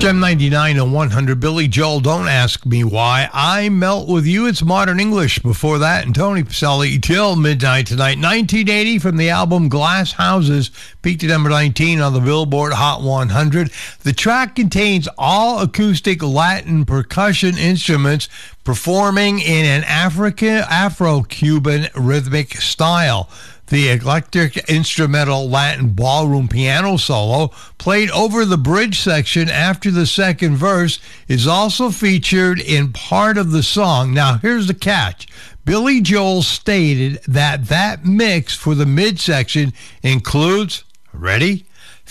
Gem 99 and 100, Billy Joel, Don't Ask Me Why. I Melt With You, it's Modern English. Before that, and Tony Pacelli, Till Midnight Tonight. 1980 from the album Glass Houses, peaked at number 19 on the Billboard Hot 100. The track contains all acoustic Latin percussion instruments performing in an Afro-Cuban rhythmic style. The eclectic instrumental Latin ballroom piano solo, played over the bridge section after the second verse, is also featured in part of the song. Now, here's the catch. Billy Joel stated that mix for the midsection includes, ready,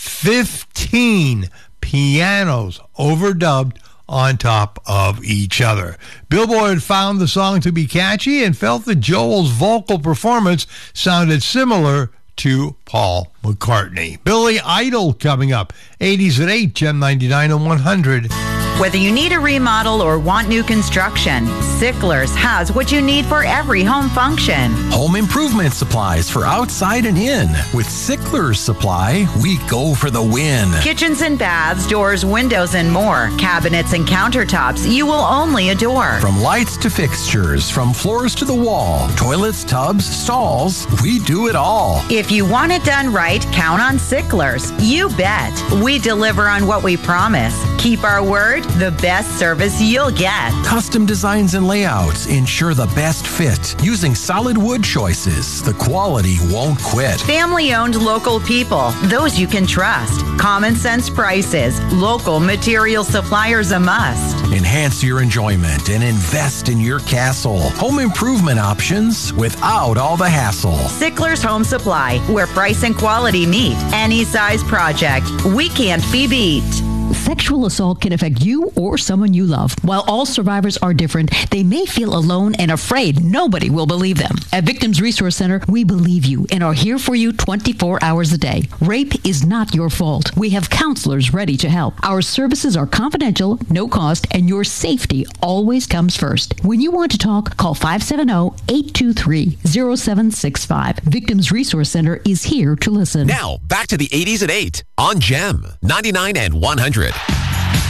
15 pianos overdubbed on top of each other. Billboard found the song to be catchy and felt that Joel's vocal performance sounded similar to Paul McCartney. Billy Idol coming up. 80s at 8, Gem 99 and 100. Whether you need a remodel or want new construction, Sicklers has what you need for every home function. Home improvement supplies for outside and in. With Sicklers Supply, we go for the win. Kitchens and baths, doors, windows, and more. Cabinets and countertops you will only adore. From lights to fixtures, from floors to the wall, toilets, tubs, stalls, we do it all. If you want it done right, count on Sicklers. You bet. We deliver on what we promise. Keep our word, the best service you'll get. Custom designs and layouts ensure the best fit. Using solid wood choices, the quality won't quit. Family-owned local people, those you can trust. Common sense prices, local material suppliers a must. Enhance your enjoyment and invest in your castle. Home improvement options without all the hassle. Sicklers Home Supply, where price and quality meet. Any size project, we can't be beat. Sexual assault can affect you or someone you love. While all survivors are different, they may feel alone and afraid nobody will believe them. At Victims Resource Center, we believe you and are here for you 24 hours a day. Rape is not your fault. We have counselors ready to help. Our services are confidential, no cost, and your safety always comes first. When you want to talk, call 570-823-0765. Victims Resource Center is here to listen. Now, back to the 80s at 8 on Gem 99 and 100.